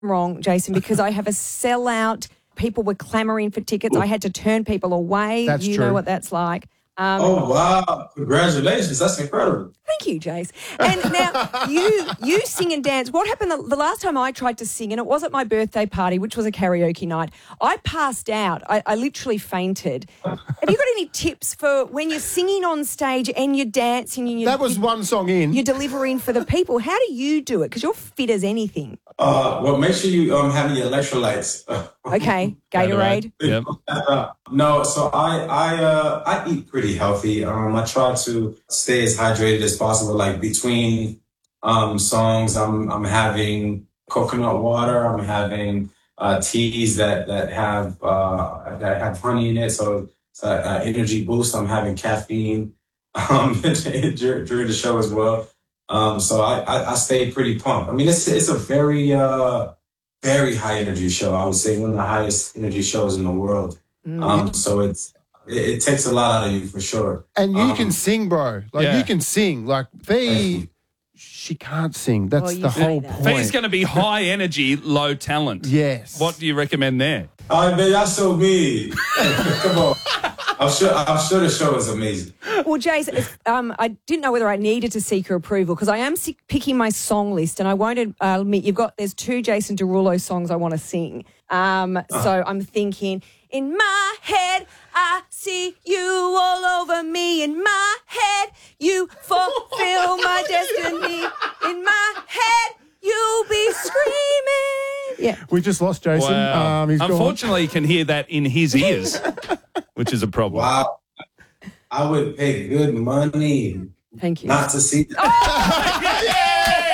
wrong, Jason, because I have a sellout. People were clamouring for tickets. I had to turn people away. That's you true. know what that's like. Oh, wow. Congratulations. That's incredible. Thank you, Jace. And now you sing and dance. What happened the last time I tried to sing, and it was at my birthday party, which was a karaoke night, I passed out. I literally fainted. Have you got any tips for when you're singing on stage and you're dancing? And That was one song in. You're delivering for the people. How do you do it? Because you're fit as anything. Well, make sure you have your electrolytes. Okay, Gatorade. Yep. No, so I eat pretty healthy. I try to stay as hydrated as possible. Like between songs, I'm having coconut water. I'm having teas that have honey in it, so it's an energy boost. I'm having caffeine during the show as well. So I stay pretty pumped. I mean, it's a very very high energy show. I would say one of the highest energy shows in the world. So it takes a lot out of you for sure. And you can sing, bro. You can sing. Like she can't sing. That's the whole point. Fee's going to be high energy, low talent. Yes. What do you recommend there? Oh, man, that's so me. Come on. I'm sure the show is amazing. Well, Jace, I didn't know whether I needed to seek your approval because I am picking my song list, and I won't admit there's 2 Jason Derulo songs I want to sing. So I'm thinking, in my head, I see you all over me. In my head, you fulfill my destiny. In my head, you'll be screaming. Yeah. We just lost Jason. Wow. He's Unfortunately, you can hear that in his ears, which is a problem. Wow. I would pay good money Thank you. not to see that.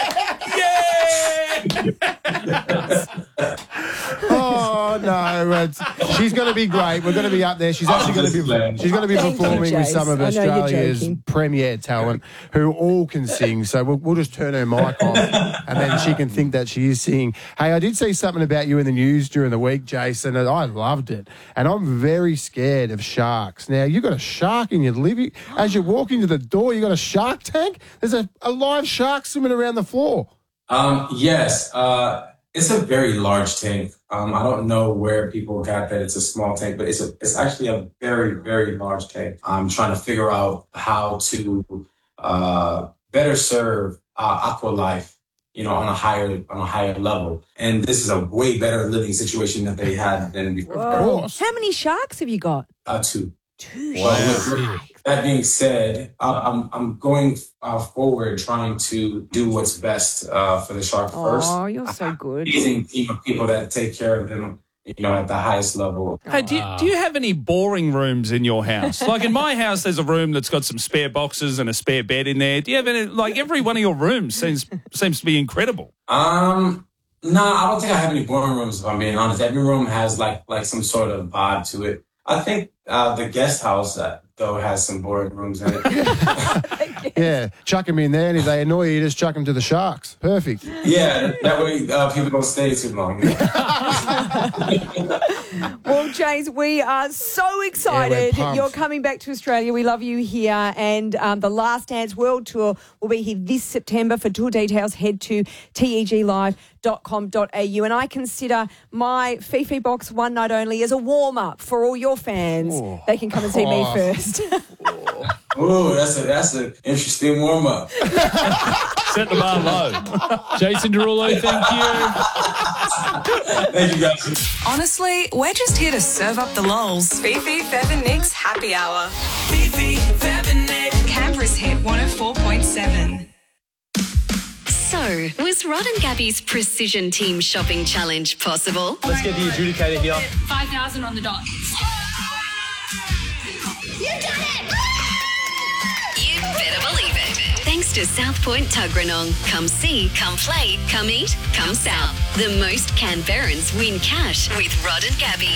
Oh no! She's going to be great. We're going to be up there. She's actually going to be. She's going to be Thank you, performing with Jace. some of I know you're Australia's joking. premier talent, who all can sing. So we'll just turn her mic off, and then she can think that she is singing. Hey, I did see something about you in the news during the week, Jason, and I loved it. And I'm very scared of sharks. Now you got a shark in your living. As you walk into the door, you got a shark tank. There's a live shark swimming around the floor. Yes. It's a very large tank. I don't know where people got that it's a small tank, but it's actually a very, very large tank. I'm trying to figure out how to better serve aqua life, on a higher level. And this is a way better living situation that they had than before. Whoa. How many sharks have you got? 2. 2 Well, sharks. that being said, I'm going forward trying to do what's best for the shark first. Oh, you're so good. Amazing team of people that take care of them, at the highest level. Hey, do you have any boring rooms in your house? Like in my house, there's a room that's got some spare boxes and a spare bed in there. Do you have any? Like every one of your rooms seems to be incredible. No, I don't think I have any boring rooms. If I'm being honest, every room has like some sort of vibe to it. I think the guest house though has some boring rooms in it. Yeah, chuck them in there, and if they annoy you, just chuck them to the sharks. Perfect. Yeah, that way people don't stay too long. Well, Jace, we are so excited. pumped. You're coming back to Australia. We love you here. And the Last Dance World Tour will be here this September. For tour details, head to teglive.com.au. And I consider my Fifi box one night only as a warm-up for all your fans. They can come and see me first. Ooh, that's an interesting warm-up. Set the bar low. Jason Derulo, thank you. Thank you, guys. Honestly, we're just here to serve up the lols. Fifi, Fev and Nick's Happy Hour. Fifi, Fev and Nick. Canberra's Hit 104.7. So, was Rod and Gabby's Precision Team Shopping Challenge possible? Let's get the adjudicator here. 5,000 on the dot. You better believe it. Thanks to South Point Tuggeranong. Come see, come play, come eat, come south. The most Canberrans win cash with Rod and Gabby.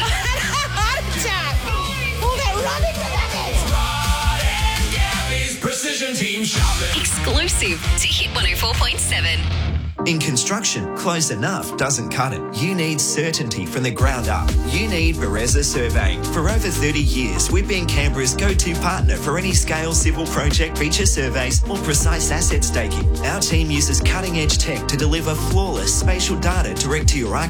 Precision Team Shopping. Exclusive to Hit 104.7. In construction, close enough doesn't cut it. You need certainty from the ground up. You need Bereza Surveying. For over 30 years, we've been Canberra's go-to partner for any scale civil project, feature surveys or precise asset staking. Our team uses cutting-edge tech to deliver flawless spatial data direct to your